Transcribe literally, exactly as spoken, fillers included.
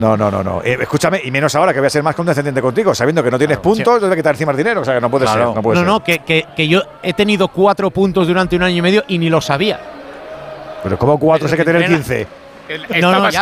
No, no, no, no. Eh, escúchame, y menos ahora que voy a ser más condescendiente contigo, sabiendo que no tienes Claro, puntos, sí. te voy a quitar encima el dinero. O sea, que no puede Claro. ser. No, puede no, ser. no, que, que, que yo he tenido cuatro puntos durante un año y medio y ni lo sabía. Pero como cuatro sé que tiene el Entrena- quince. Está No, no, pasando